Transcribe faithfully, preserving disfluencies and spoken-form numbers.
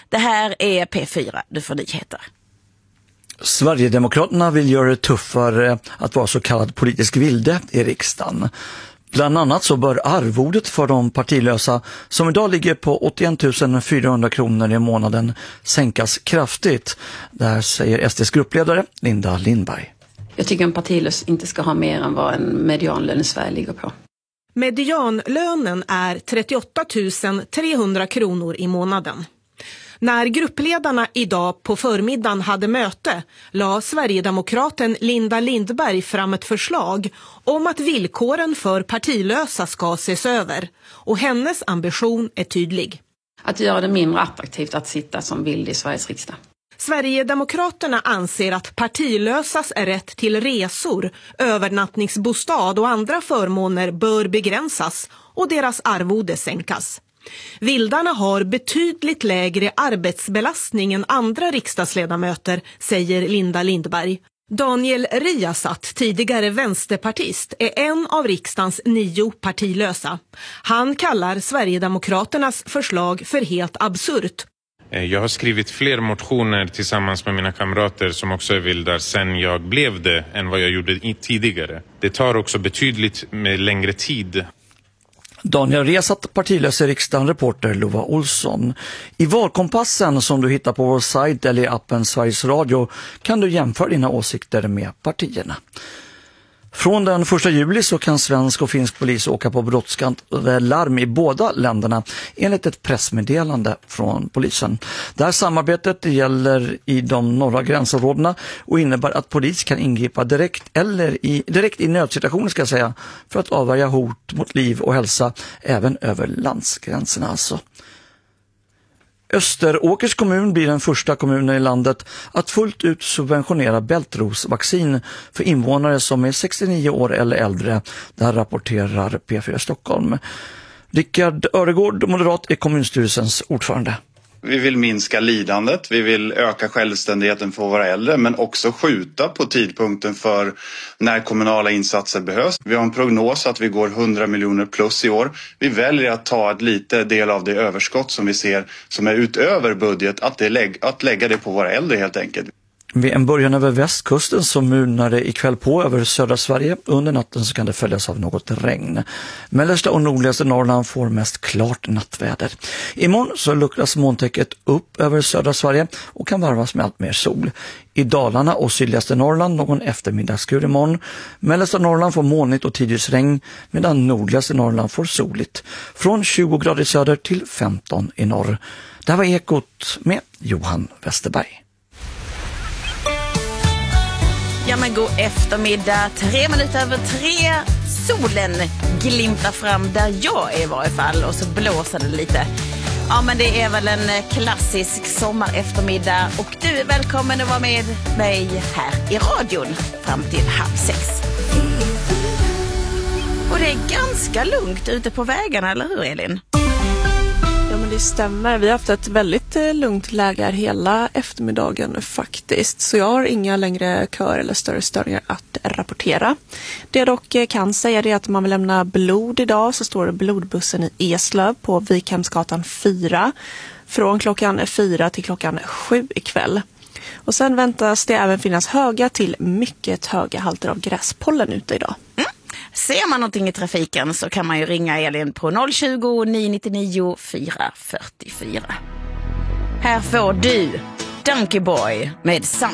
Det här är P fyra, du får nyheter. Sverigedemokraterna vill göra det tuffare att vara så kallad politisk vilde i riksdagen. Bland annat så bör arvodet för de partilösa, som idag ligger på åttioen tusen fyrahundra kronor i månaden, sänkas kraftigt. Det här säger S D:s gruppledare Linda Lindberg. Jag tycker en partilös inte ska ha mer än vad en medianlön i Sverige ligger på. Medianlönen är trettioåtta tusen trehundra kronor i månaden. När gruppledarna idag på förmiddagen hade möte la Sverigedemokraten Linda Lindberg fram ett förslag om att villkoren för partilösa ska ses över, och hennes ambition är tydlig. Att göra det mindre attraktivt att sitta som vild i Sveriges riksdag. Sverigedemokraterna anser att partilösas rätt till resor, övernattningsbostad och andra förmåner bör begränsas och deras arvode sänkas. Vildarna har betydligt lägre arbetsbelastning än andra riksdagsledamöter, säger Linda Lindberg. Daniel Riasat, tidigare vänsterpartist, är en av riksdagens nio partilösa. Han kallar Sverigedemokraternas förslag för helt absurt. Jag har skrivit fler motioner tillsammans med mina kamrater som också är vildar sen jag blev det än vad jag gjorde tidigare. Det tar också betydligt med längre tid. Daniel Riasat, partilös i riksdagen, reporter Lova Olsson. I valkompassen som du hittar på vår sajt eller i appen Sveriges Radio kan du jämföra dina åsikter med partierna. Från den första juli så kan svensk och finsk polis åka på brottsskadade larm i båda länderna enligt ett pressmeddelande från polisen. Det här samarbetet gäller i de norra gränsområdena och innebär att polis kan ingripa direkt eller i, direkt i nödsituationer ska jag säga, för att avvärja hot mot liv och hälsa även över landsgränserna alltså. Österåkers kommun blir den första kommunen i landet att fullt ut subventionera bältrosvaccin för invånare som är sextionio år eller äldre. Det här rapporterar P fyra Stockholm. Rickard Öregård, moderat, är kommunstyrelsens ordförande. Vi vill minska lidandet, vi vill öka självständigheten för våra äldre men också skjuta på tidpunkten för när kommunala insatser behövs. Vi har en prognos att vi går hundra miljoner plus i år. Vi väljer att ta ett lite del av det överskott som vi ser som är utöver budget, att, det lä- att lägga det på våra äldre helt enkelt. Vid en början över västkusten så mulnar det ikväll på över södra Sverige. Under natten så kan det följas av något regn. Mellersta och nordligaste Norrland får mest klart nattväder. Imorgon så luckras molntäcket upp över södra Sverige och kan varvas med allt mer sol. I Dalarna och sydligaste Norrland någon eftermiddagsskur imorgon. Mellersta Norrland får molnigt och tidvis regn medan nordligaste Norrland får soligt. Från tjugo grader i söder till femton i norr. Det här var Ekot med Johan Westerberg. Ja men god eftermiddag, tre minuter över tre, solen glimtar fram där jag är i varje fall och så blåser det lite. Ja men det är väl en klassisk sommareftermiddag och du är välkommen att vara med mig här i radion fram till halv sex. Och det är ganska lugnt ute på vägarna, eller hur Elin? Ja men det stämmer, vi har haft ett väldigt lugnt läge här hela eftermiddagen faktiskt. Så jag har inga längre kör eller större störningar att rapportera. Det jag dock kan säga är att om man vill lämna blod idag så står det blodbussen i Eslöv på Vikhemsgatan fyra. Från klockan fyra till klockan sju ikväll. Och sen väntas det även finnas höga till mycket höga halter av gräspollen ute idag. Mm. Ser man någonting i trafiken så kan man ju ringa Elin på noll tjugo, nio nittionio, fyra fyrtiofyra. Här får du Donkey Boy med Sam.